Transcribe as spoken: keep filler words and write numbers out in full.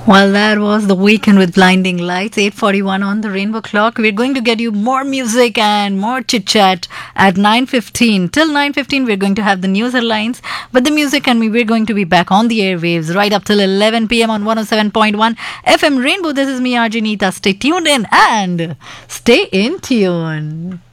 Well, that was The Weekend with Blinding Lights, eight forty-one on the Rainbow Clock. We're going to get you more music and more chit-chat at nine fifteen. Till nine fifteen, we're going to have the news headlines. But the music and me, we're going to be back on the airwaves right up till eleven p.m. on one oh seven point one F M Rainbow. This is me, R J Neeta. Stay tuned in and stay in tune.